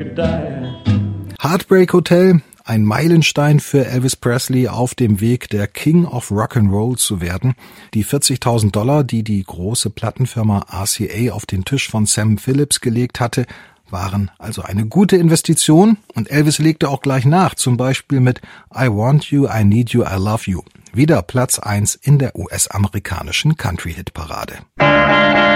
could die. Heartbreak Hotel, ein Meilenstein für Elvis Presley auf dem Weg, der King of Rock'n'Roll zu werden. Die $40.000, die die große Plattenfirma RCA auf den Tisch von Sam Phillips gelegt hatte, waren also eine gute Investition, und Elvis legte auch gleich nach, zum Beispiel mit I Want You, I Need You, I Love You. Wieder Platz 1 in der US-amerikanischen Country-Hit-Parade.